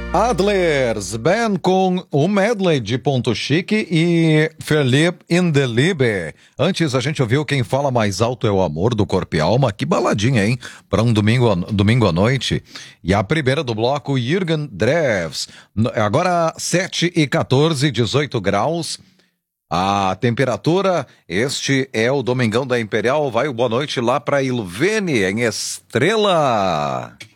Adlers, band com o medley de Ponto Chique e Felipe Indelibe. Antes a gente ouviu Quem Fala Mais Alto é o Amor, do Corpo e Alma. Que baladinha, hein? Para um domingo à noite. E a primeira do bloco, Jürgen Drews. Agora 7h14, 18 graus. A temperatura, este é o Domingão da Imperial. Vai o boa noite lá para Ilvene, em Estrela.